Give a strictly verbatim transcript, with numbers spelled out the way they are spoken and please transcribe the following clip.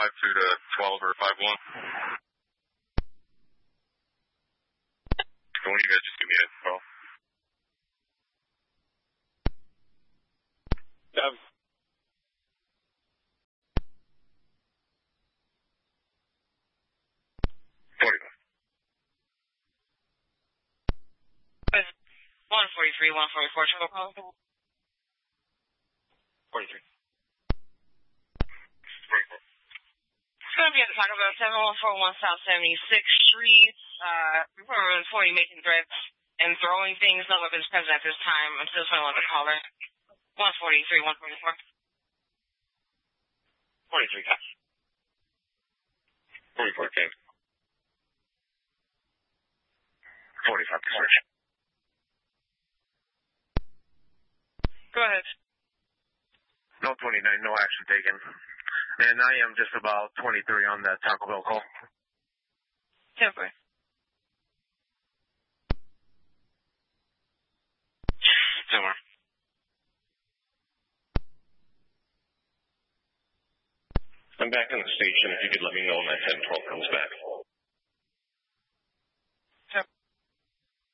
five two to twelve or five one. When you guys just give me a call. Um, forty-five. one forty-three, one forty-four, triple call. forty-three. forty-four. It's going to be at the Taco Bell, seven one four one South seventy-sixth Street. Uh, report forty making threats and throwing things, no weapons present at this time until someone the caller. one forty-three, one forty-four. forty-three, guys. forty-four, King. forty-five, search. Go ahead. No twenty-nine, no action taken. And I am just about twenty-three on that Taco Bell call. Temporary. Somewhere. I'm back in the station. If you could let me know when that ten twelve comes back.